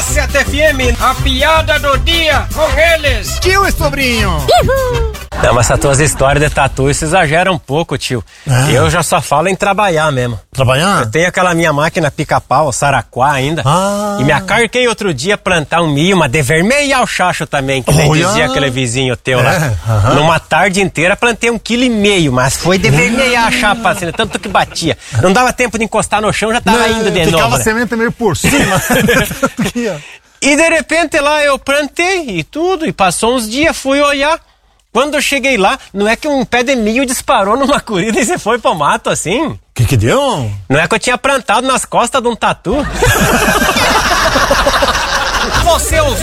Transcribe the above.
7FM, a piada do dia com eles. Tio e sobrinho. Não, mas essas tuas histórias de tatu, isso exagera um pouco, tio. Eu já só falo em trabalhar mesmo. Trabalhar? Eu tenho aquela minha máquina pica-pau, Saraquá ainda. E me acarquei outro dia plantar um milho, mas de vermelhar o chacho também, que nem dizia aquele vizinho teu lá. Numa tarde inteira plantei 1,5 kg, mas foi de vermelhar a chapa, assim, tanto que batia. Não dava tempo de encostar no chão, já tava indo de novo. Ficava Né? semente meio por cima. E de repente lá eu plantei e tudo, e passou uns dias, fui olhar. Quando eu cheguei lá, não é que um pé de milho disparou numa corrida e você foi pro mato assim? Que deu? Não é que eu tinha plantado nas costas de um tatu? Você ouviu?